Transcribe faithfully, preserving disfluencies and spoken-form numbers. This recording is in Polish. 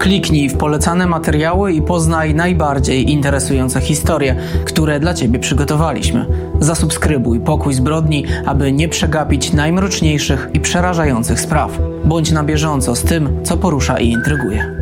Kliknij w polecane materiały i poznaj najbardziej interesujące historie, które dla Ciebie przygotowaliśmy. Zasubskrybuj Pokój Zbrodni, aby nie przegapić najmroczniejszych i przerażających spraw. Bądź na bieżąco z tym, co porusza i intryguje.